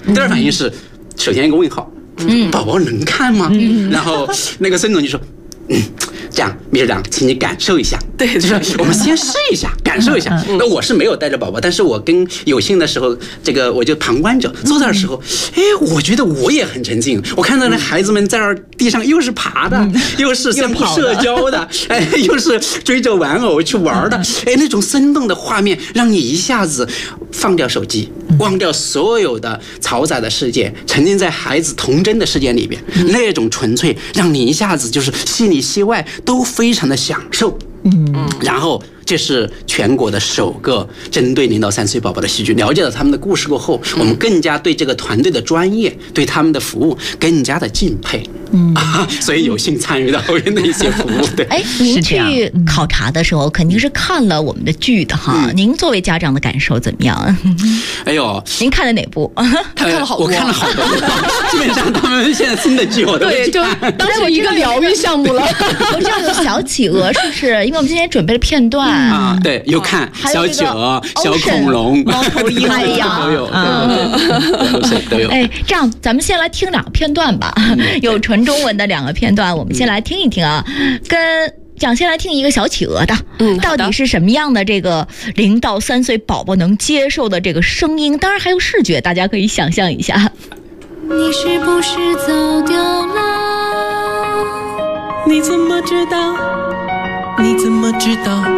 第二反应是，首先一个问号，宝宝能看吗？然后那个孙总就说，这样，秘书长，请你感受一下。对，就是我们先试一下，感受一下。那我是没有带着宝宝，但是我跟有幸的时候，这个我就旁观者坐在的时候，我觉得我也很沉浸。我看到那孩子们在那地上又是爬的，又是相互社交的，又是追着玩偶去玩的，那种生动的画面，让你一下子放掉手机，忘掉所有的嘈杂的世界，沉浸在孩子童真的世界里边，那种纯粹，让你一下子就是戏里戏外都非常的享受。然后这是全国的首个针对0到3岁宝宝的戏剧。了解了他们的故事过后，我们更加对这个团队的专业，对他们的服务更加的敬佩。所以有幸参与到后面的一些服务。对， 您去考察的时候肯定是看了我们的剧的哈。您作为家长的感受怎么样？您看了哪部？ 他看了好多， 我看了好多，基本上他们现在新的剧我都会看。对，就当成一个疗愈项目了。 我知道有小企鹅，是不是？因为我们今天准备了片段对，有看小企鹅、小恐龙、 猫头鹰都有，都有。 这样咱们先来听2个片段吧，有纯中文的2个片段，我们先来听一听啊。先来听一个小企鹅的，到底是什么样的这个0到3岁宝宝能接受的这个声音？当然还有视觉，大家可以想象一下。 你是不是走掉了？你怎么知道？你怎么知道？